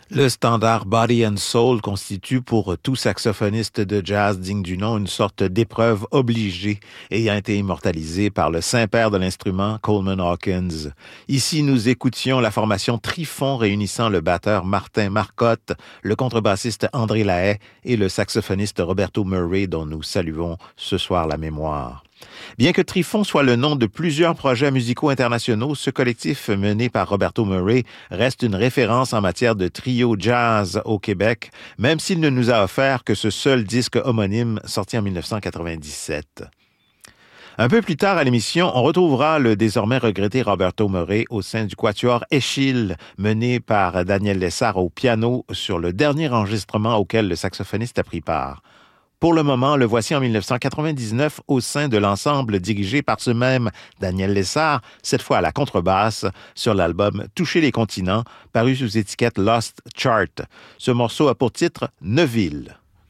Le standard Body and Soul constitue pour tout saxophoniste de jazz digne du nom une sorte d'épreuve obligée ayant été immortalisée par le saint-père de l'instrument, Coleman Hawkins. Ici, nous écoutions la formation Trifon réunissant le batteur Martin Marcotte, le contrebassiste André Lahaye et le saxophoniste Roberto Murray dont nous saluons ce soir la mémoire. Bien que Trifon soit le nom de plusieurs projets musicaux internationaux, ce collectif mené par Roberto Murray reste une référence en matière de trio jazz au Québec, même s'il ne nous a offert que ce seul disque homonyme sorti en 1997. Un peu plus tard à l'émission, on retrouvera le désormais regretté Roberto Murray au sein du quatuor Échille, mené par Daniel Lessard au piano sur le dernier enregistrement auquel le saxophoniste a pris part. Pour le moment, le voici en 1999 au sein de l'ensemble dirigé par ce même Daniel Lessard, cette fois à la contrebasse, sur l'album « Toucher les continents », paru sous étiquette Lost Chart. Ce morceau a pour titre « Neuville ».